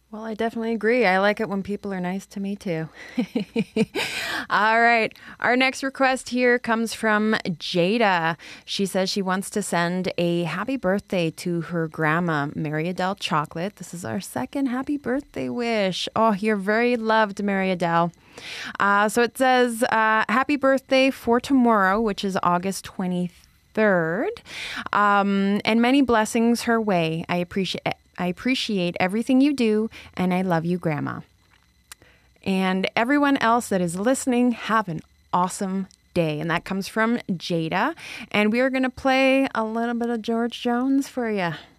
Well, I definitely agree. I like it when people are nice to me too. All right. Our next request here comes from Jada. She says she wants to send a happy birthday to her grandma, Mary Adele Chocolate. This is our second happy birthday wish. Oh, you're very loved, Mary Adele. So it says, happy birthday for tomorrow, which is August 23rd, and many blessings her way. I appreciate everything you do, and I love you, Grandma. And everyone else that is listening, have an awesome day. And that comes from Jada. And we are going to play a little bit of George Jones for you.